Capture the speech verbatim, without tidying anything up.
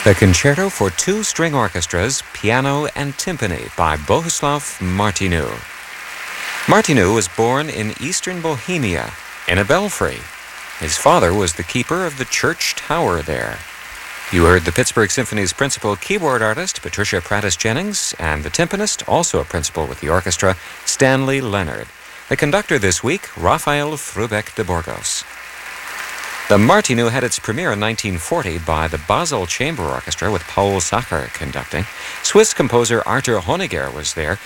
The Concerto for Two String Orchestras, Piano and Timpani by Bohuslav Martinu. Martinu was born in eastern Bohemia, in a belfry. His father was the keeper of the church tower there. You heard the Pittsburgh Symphony's principal keyboard artist, Patricia Prattis Jennings, and the timpanist, also a principal with the orchestra, Stanley Leonard. The conductor this week, Rafael Frubeck de Burgos. The Martinu had its premiere in nineteen forty by the Basel Chamber Orchestra with Paul Sacher conducting. Swiss composer Arthur Honegger was there,